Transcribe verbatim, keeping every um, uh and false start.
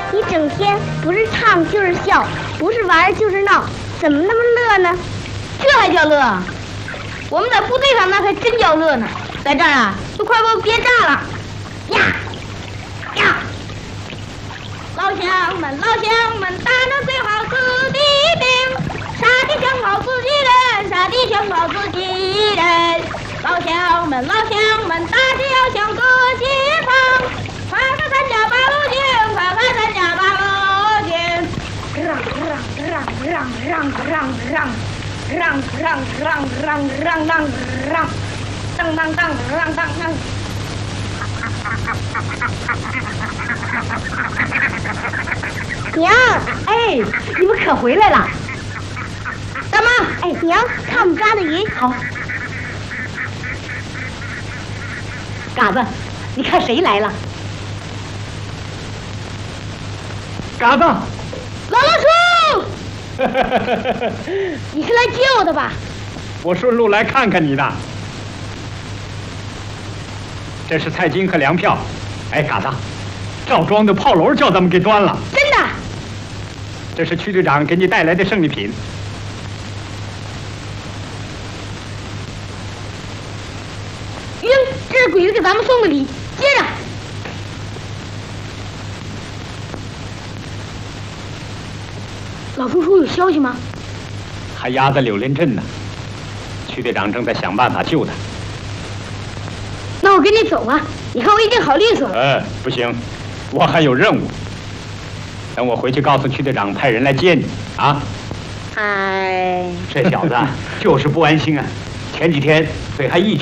你整天不是唱就是笑，不是玩就是闹，怎么那么乐呢？ 这还叫乐？我们在部队上那才真叫乐呢，在这儿啊，都快把我憋炸了！呀呀！老乡们，老乡们，打仗最好自己兵，杀敌想好自己人，杀敌想好自己人。老乡们，老乡们，大家要向自己放，快快参加八路军，快快参加八路军！让让让让让让让。让让让让让让让，当当当让当当。 娘， 哎，你们可回来了。大妈， 哎，娘，看我们抓的鱼。 好。嘎子，你看谁来了？ 嘎子。 老老鼠。你是来救的吧？ 我顺路来看看你的。这是菜金和粮票。哎，嘎子，赵庄的炮楼叫咱们给端了。 真的？ 这是区队长给你带来的胜利品。 晕，这是鬼子给咱们送的礼，接着。老叔叔有消息吗？ 还压在柳林镇呢，区队长正在想办法救他。 那我跟你走吧，你看我一定好利索。 呃，不行，我还有任务。等我回去告诉区队长派人来接你啊。 哎， 这小子就是不安心啊，前几天嘴还一直